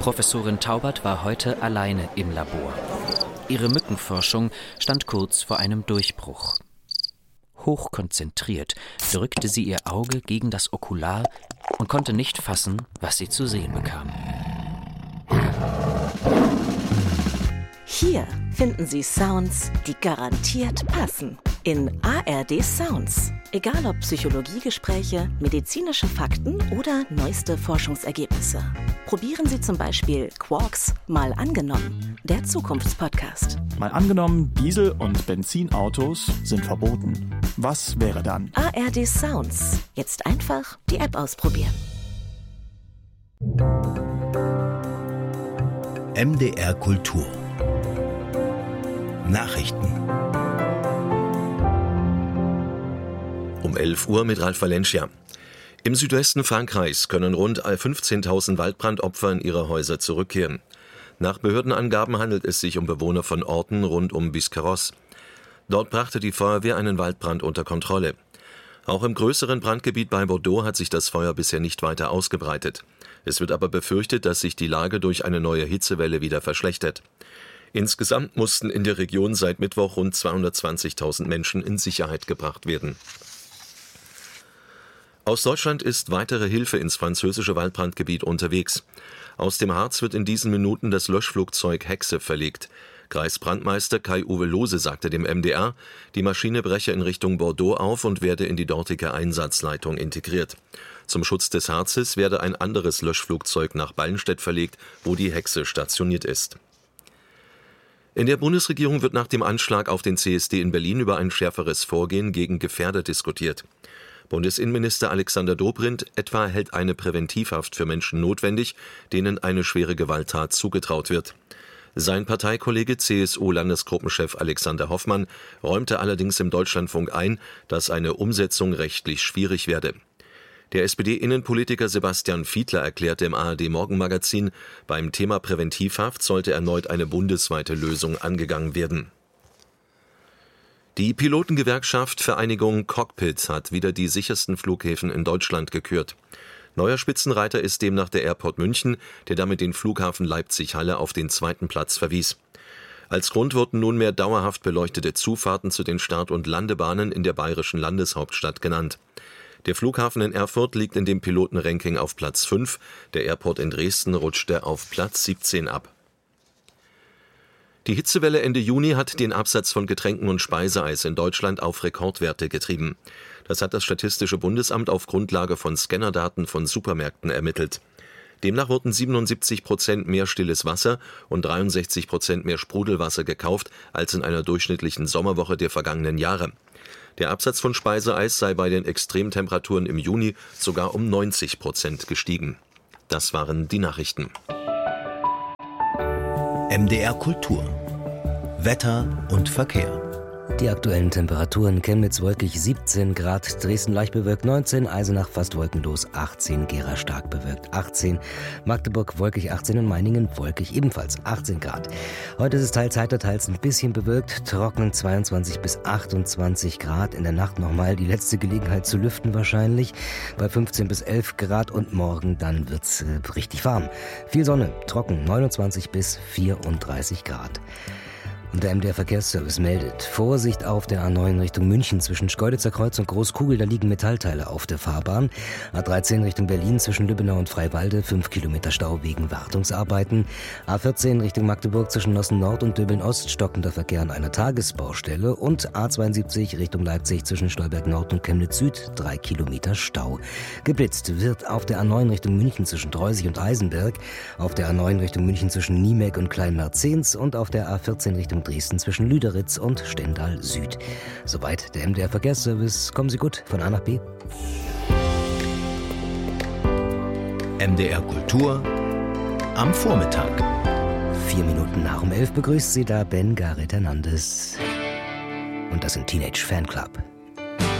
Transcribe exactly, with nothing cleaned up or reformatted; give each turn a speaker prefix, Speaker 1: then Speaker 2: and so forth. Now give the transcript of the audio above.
Speaker 1: Professorin Taubert war heute alleine im Labor. Ihre Mückenforschung stand kurz vor einem Durchbruch. Hochkonzentriert drückte sie ihr Auge gegen das Okular und konnte nicht fassen, was sie zu sehen bekam.
Speaker 2: Hier finden Sie Sounds, die garantiert passen. In A R D Sounds. Egal ob Psychologiegespräche, medizinische Fakten oder neueste Forschungsergebnisse. Probieren Sie zum Beispiel Quarks Mal angenommen, der Zukunftspodcast.
Speaker 3: Mal angenommen, Diesel- und Benzinautos sind verboten. Was wäre dann?
Speaker 2: A R D Sounds. Jetzt einfach die App ausprobieren.
Speaker 4: M D R Kultur. Nachrichten.
Speaker 5: Um elf Uhr mit Ralf Valencia. Im Südwesten Frankreichs können rund fünfzehntausend Waldbrandopfer in ihre Häuser zurückkehren. Nach Behördenangaben handelt es sich um Bewohner von Orten rund um Biscarrosse. Dort brachte die Feuerwehr einen Waldbrand unter Kontrolle. Auch im größeren Brandgebiet bei Bordeaux hat sich das Feuer bisher nicht weiter ausgebreitet. Es wird aber befürchtet, dass sich die Lage durch eine neue Hitzewelle wieder verschlechtert. Insgesamt mussten in der Region seit Mittwoch rund zweihundertzwanzigtausend Menschen in Sicherheit gebracht werden. Aus Deutschland ist weitere Hilfe ins französische Waldbrandgebiet unterwegs. Aus dem Harz wird in diesen Minuten das Löschflugzeug Hexe verlegt. Kreisbrandmeister Kai-Uwe Lohse sagte dem M D R, die Maschine breche in Richtung Bordeaux auf und werde in die dortige Einsatzleitung integriert. Zum Schutz des Harzes werde ein anderes Löschflugzeug nach Ballenstedt verlegt, wo die Hexe stationiert ist. In der Bundesregierung wird nach dem Anschlag auf den C S D in Berlin über ein schärferes Vorgehen gegen Gefährder diskutiert. Bundesinnenminister Alexander Dobrindt etwa hält eine Präventivhaft für Menschen notwendig, denen eine schwere Gewalttat zugetraut wird. Sein Parteikollege C S U-Landesgruppenchef Alexander Hoffmann räumte allerdings im Deutschlandfunk ein, dass eine Umsetzung rechtlich schwierig werde. Der S P D-Innenpolitiker Sebastian Fiedler erklärte im A R D-Morgenmagazin, beim Thema Präventivhaft sollte erneut eine bundesweite Lösung angegangen werden. Die Pilotengewerkschaft Vereinigung Cockpit hat wieder die sichersten Flughäfen in Deutschland gekürt. Neuer Spitzenreiter ist demnach der Airport München, der damit den Flughafen Leipzig-Halle auf den zweiten Platz verwies. Als Grund wurden nunmehr dauerhaft beleuchtete Zufahrten zu den Start- und Landebahnen in der bayerischen Landeshauptstadt genannt. Der Flughafen in Erfurt liegt in dem Pilotenranking auf Platz fünf, der Airport in Dresden rutschte auf Platz siebzehn ab. Die Hitzewelle Ende Juni hat den Absatz von Getränken und Speiseeis in Deutschland auf Rekordwerte getrieben. Das hat das Statistische Bundesamt auf Grundlage von Scannerdaten von Supermärkten ermittelt. Demnach wurden siebenundsiebzig Prozent mehr stilles Wasser und dreiundsechzig Prozent mehr Sprudelwasser gekauft als in einer durchschnittlichen Sommerwoche der vergangenen Jahre. Der Absatz von Speiseeis sei bei den Extremtemperaturen im Juni sogar um neunzig Prozent gestiegen. Das waren die Nachrichten.
Speaker 4: M D R Kultur. Wetter und Verkehr.
Speaker 6: Die aktuellen Temperaturen: Chemnitz wolkig siebzehn Grad, Dresden leicht bewölkt neunzehn, Eisenach fast wolkenlos achtzehn, Gera stark bewölkt achtzehn, Magdeburg wolkig achtzehn und Meiningen wolkig ebenfalls achtzehn Grad. Heute ist es teils heiter, teils ein bisschen bewölkt, trocken zweiundzwanzig bis achtundzwanzig Grad. In der Nacht nochmal die letzte Gelegenheit zu lüften wahrscheinlich bei fünfzehn bis elf Grad und morgen dann wird's äh, richtig warm. Viel Sonne, trocken neunundzwanzig bis vierunddreißig Grad. Und der M D R-Verkehrsservice meldet: Vorsicht auf der A neun Richtung München zwischen Schkeuditzer Kreuz und Großkugel, da liegen Metallteile auf der Fahrbahn. A dreizehn Richtung Berlin zwischen Lübbenau und Freiwalde, fünf Kilometer Stau wegen Wartungsarbeiten. A vierzehn Richtung Magdeburg zwischen Nossen Nord und Döbeln Ost stockender Verkehr an einer Tagesbaustelle. Und A zweiundsiebzig Richtung Leipzig zwischen Stolberg Nord und Chemnitz Süd, drei Kilometer Stau. Geblitzt wird auf der A neun Richtung München zwischen Dreusig und Eisenberg, auf der A neun Richtung München zwischen Niemek und Kleinmerzens und auf der A vierzehn Richtung Dresden zwischen Lüderitz und Stendal Süd. Soweit der M D R-Verkehrsservice. Kommen Sie gut von A nach B.
Speaker 4: M D R Kultur am Vormittag.
Speaker 6: Vier Minuten nach um elf begrüßt Sie da Ben Gareth Hernandez. Und das sind Teenage Fanclub.